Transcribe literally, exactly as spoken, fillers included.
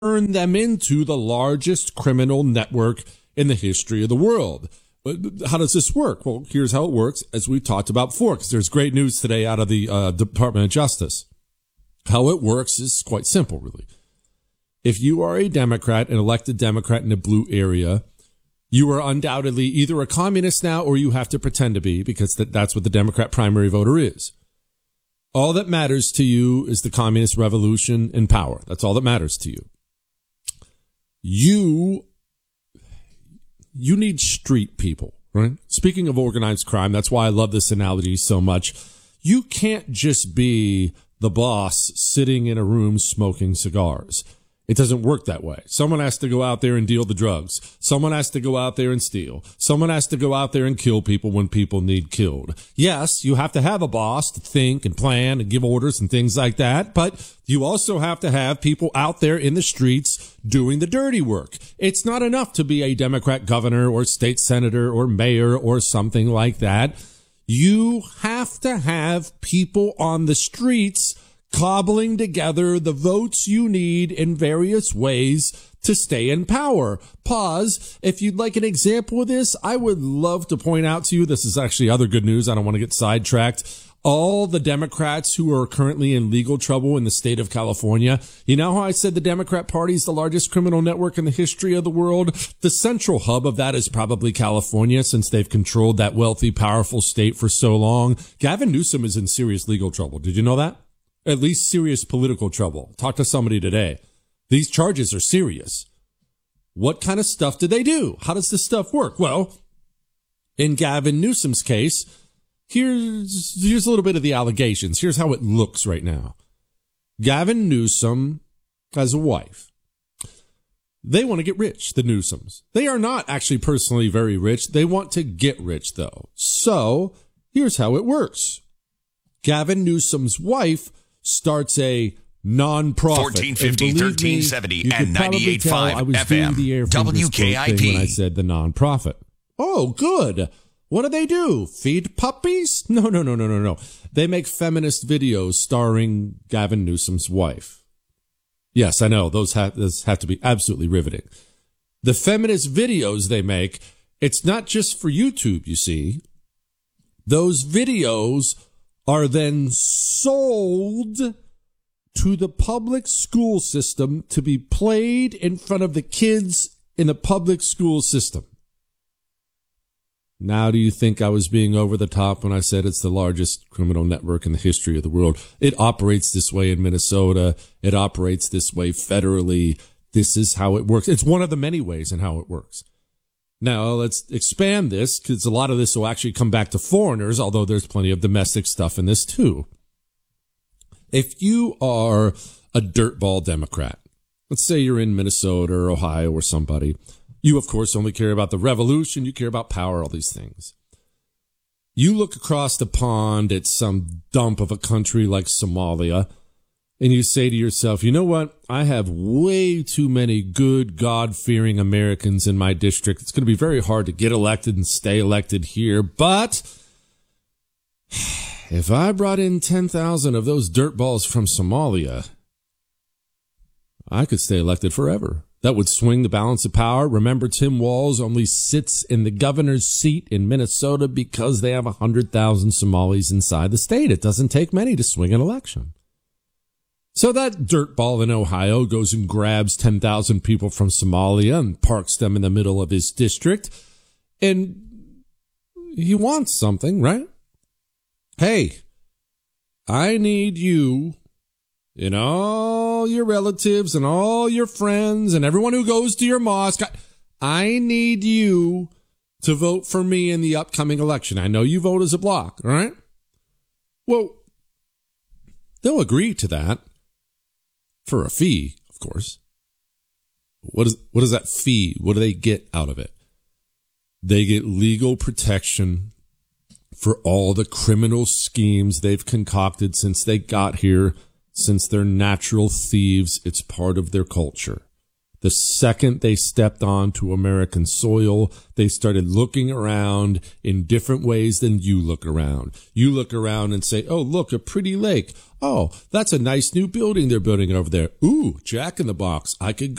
turn them into the largest criminal network in the history of the world. But how does this work? Well, here's how it works, as we talked about before, because there's great news today out of the uh, Department of Justice. How it works is quite simple, really. If you are a Democrat, an elected Democrat in a blue area, you are undoubtedly either a communist now or you have to pretend to be, because that, that's what the Democrat primary voter is. All that matters to you is the communist revolution and power. That's all that matters to you. You, you need street people, right? Speaking of organized crime, that's why I love this analogy so much. You can't just be the boss sitting in a room smoking cigars. It doesn't work that way. Someone has to go out there and deal the drugs. Someone has to go out there and steal. Someone has to go out there and kill people when people need killed. Yes, you have to have a boss to think and plan and give orders and things like that, but you also have to have people out there in the streets doing the dirty work. It's not enough to be a Democrat governor or state senator or mayor or something like that. You have to have people on the streets cobbling together the votes you need in various ways to stay in power. Pause. If you'd like an example of this, I would love to point out to you, this is actually other good news. I don't want to get sidetracked. All the Democrats who are currently in legal trouble in the state of California. You know how I said the Democrat Party is the largest criminal network in the history of the world? The central hub of that is probably California, since they've controlled that wealthy, powerful state for so long. Gavin Newsom is in serious legal trouble. Did you know that? At least serious political trouble. Talk to somebody today. These charges are serious. What kind of stuff do they do? How does this stuff work? Well, in Gavin Newsom's case, here's, here's a little bit of the allegations. Here's how it looks right now. Gavin Newsom has a wife. They want to get rich, the Newsoms. They are not actually personally very rich. They want to get rich, though. So here's how it works. Gavin Newsom's wife starts a non-profit. fourteen fifty, thirteen seventy, and ninety-eight point five F M. W K I P. When I said the non-profit. Oh, good. What do they do? Feed puppies? No, no, no, no, no, no. They make feminist videos starring Gavin Newsom's wife. Yes, I know. Those have, those have to be absolutely riveting. The feminist videos they make, it's not just for YouTube, you see. Those videos are then sold to the public school system to be played in front of the kids in the public school system. Now, do you think I was being over the top when I said it's the largest criminal network in the history of the world? It operates this way in Minnesota. It operates this way federally. This is how it works. It's one of the many ways in how it works. Now, let's expand this, because a lot of this will actually come back to foreigners, although there's plenty of domestic stuff in this too. If you are a dirtball Democrat, let's say you're in Minnesota or Ohio or somebody, you, of course, only care about the revolution, you care about power, all these things. You look across the pond at some dump of a country like Somalia, and you say to yourself, you know what? I have way too many good, God-fearing Americans in my district. It's going to be very hard to get elected and stay elected here. But if I brought in ten thousand of those dirtballs from Somalia, I could stay elected forever. That would swing the balance of power. Remember, Tim Walz only sits in the governor's seat in Minnesota because they have one hundred thousand Somalis inside the state. It doesn't take many to swing an election. So that dirtball in Ohio goes and grabs ten thousand people from Somalia and parks them in the middle of his district. And he wants something, right? Hey, I need you and all your relatives and all your friends and everyone who goes to your mosque. I need you to vote for me in the upcoming election. I know you vote as a block, all right? Well, they'll agree to that. For a fee, of course. What is, what is that fee? What do they get out of it? They get legal protection for all the criminal schemes they've concocted since they got here, since they're natural thieves. It's part of their culture. The second they stepped onto American soil, they started looking around in different ways than you look around. You look around and say, oh, look, a pretty lake. Oh, that's a nice new building they're building over there. Ooh, Jack in the Box. I could